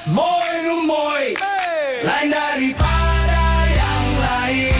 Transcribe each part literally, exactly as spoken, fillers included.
Moi Rumoi, hey! Lain daripada yang lain.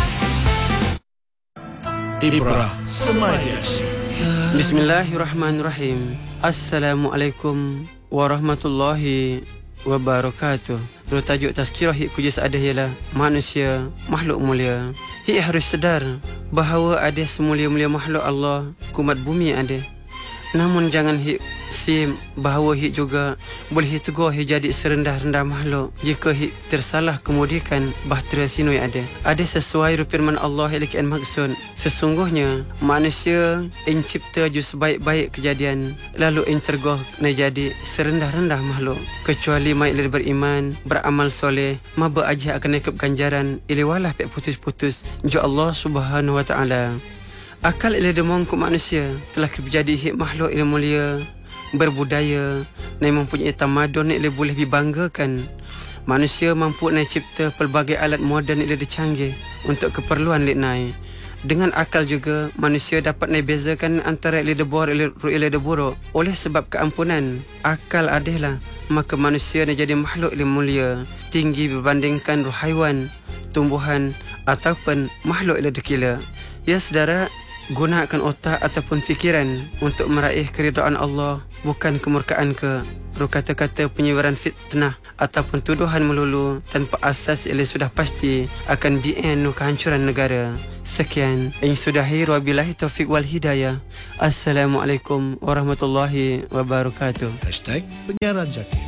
Ibrah Semadi Asyik. Bismillahirrahmanirrahim. Assalamualaikum warahmatullahi wabarakatuh. Menurut tajuk tazkirah hik kujis ada ialah manusia makhluk mulia. Hik harus sedar bahawa ada semulia-mulia makhluk Allah kumat bumi ada. Namun jangan hik sim bahawa hik juga boleh hik tegur hik jadi serendah-rendah makhluk jika hik tersalah kemudikan bahtera sinoi ada. Ada sesuai firman Allah yang maksud sesungguhnya manusia ing cipta ju sebaik-baik kejadian lalu ing tergoh na jadi serendah-rendah makhluk kecuali mai lir beriman beramal soleh maba aja akan ikut ganjaran iliwalah pek putus-putus ju Allah Subhanahu wa taala. Akal ila demong ku manusia telah kejadi hik makhluk ilmu mulia berbudaya dan mempunyai tamadun yang boleh dibanggakan. Manusia mampu nak cipta pelbagai alat moden yang dicanggih untuk keperluan leknai. Dengan akal juga manusia dapat nak bezakan antara ilmu debor dan ilmu buruk. Oleh sebab keampunan akal adalah maka manusia nak jadi makhluk ilmu mulia tinggi berbandingkan roh haiwan, tumbuhan ataupun makhluk ilmu dekila. Ya saudara, gunakan otak ataupun fikiran untuk meraih keridaan Allah, bukan kemurkaan ke kata-kata penyebaran fitnah ataupun tuduhan melulu tanpa asas yang sudah pasti akan bi'an kehancuran negara. Sekian, yang sudahi wabillahi taufiq wal hidayah. Assalamualaikum warahmatullahi wabarakatuh. Hashtag Penyiaran Jaki.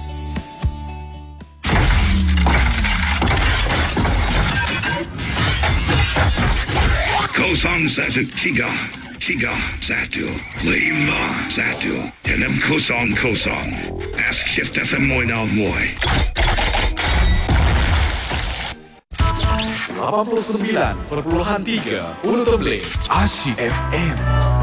Kosong satu tiga tiga satu lima satu enam kosong kosong. Ask Shift F M Moi Now Moi. lapan puluh sembilan perpuluhan tiga Ulu Temblek Asyik F M.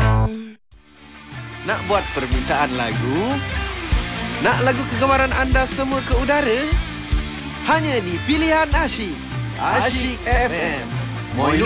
Nak buat permintaan lagu? Nak lagu kegemaran anda semua ke udara? Hanya di Pilihan Asyik Asyik F M. Moi